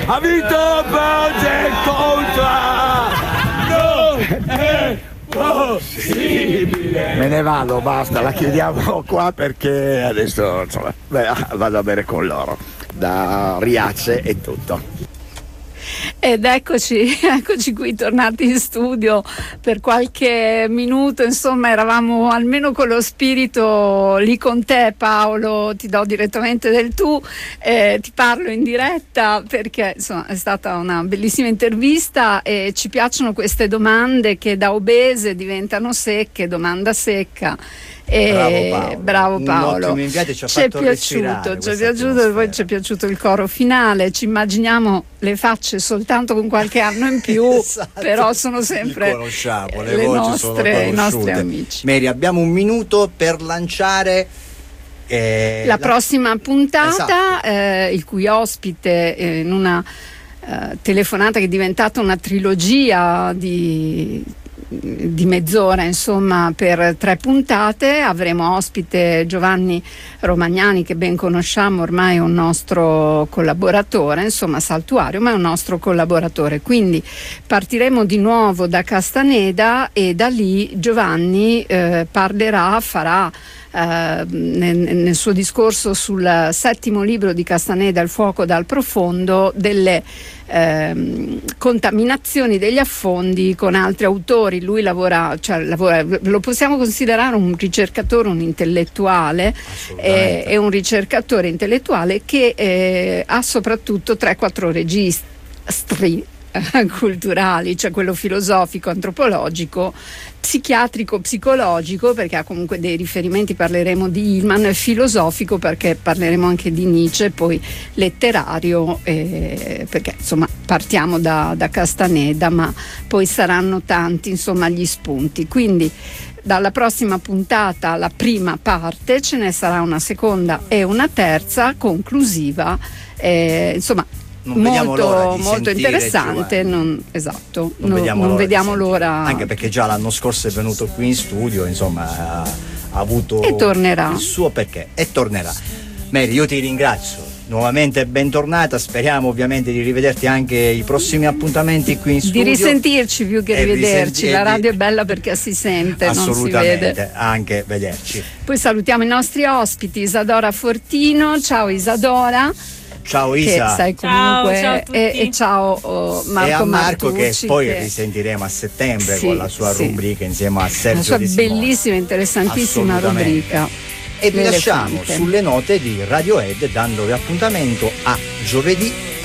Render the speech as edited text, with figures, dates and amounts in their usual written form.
Ha vinto Project Contra! Non è possibile! Me ne vado, basta, la chiudiamo qua perché adesso insomma vado a bere con loro. Da Riace è tutto. Ed eccoci qui tornati in studio per qualche minuto, insomma eravamo almeno con lo spirito lì con te, Paolo. Ti do direttamente del tu, ti parlo in diretta perché insomma è stata una bellissima intervista e ci piacciono queste domande che da obese diventano secche, domanda secca. Bravo Paolo. Ci è piaciuto e poi ci è piaciuto il coro finale. Ci immaginiamo le facce soltanto con qualche anno in più, esatto. Però sono sempre le i nostri amici. Mary, abbiamo un minuto per lanciare la prossima puntata, esatto. Il cui ospite in una telefonata che è diventata una trilogia di mezz'ora, insomma, per 3 puntate. Avremo ospite Giovanni Romagnani, che ben conosciamo, ormai è un nostro collaboratore, insomma saltuario, ma è un nostro collaboratore. Quindi partiremo di nuovo da Castaneda e da lì Giovanni farà nel suo discorso sul 7° libro di Castaneda, Il fuoco dal profondo, delle contaminazioni degli affondi con altri autori. Lui lavora, lo possiamo considerare un ricercatore, un intellettuale, è un ricercatore intellettuale che ha soprattutto 3-4 registri culturali, cioè quello filosofico, antropologico, psichiatrico, psicologico, perché ha comunque dei riferimenti, parleremo di Hillman, filosofico perché parleremo anche di Nietzsche, poi letterario, perché insomma partiamo da Castaneda, ma poi saranno tanti insomma gli spunti. Quindi dalla prossima puntata, la prima parte, ce ne sarà una seconda e una terza conclusiva, insomma molto interessante. Non vediamo l'ora, anche perché già l'anno scorso è venuto qui in studio, insomma ha avuto e tornerà il suo perché e tornerà. Mary, io ti ringrazio nuovamente, bentornata, speriamo ovviamente di rivederti anche i prossimi appuntamenti qui in studio, di risentirci più che rivederci. La radio è bella perché si sente, non si vede, anche vederci. Poi salutiamo i nostri ospiti, Isadora Fortino. Ciao Isadora. Ciao Isa, che sai comunque, ciao e ciao Marco, e a Marco Martucci, che poi risentiremo a settembre con la sua rubrica insieme a Sergio, la sua Di Simone. Bellissima, interessantissima rubrica. E vi lasciamo sulle note di Radiohead, dandovi appuntamento a giovedì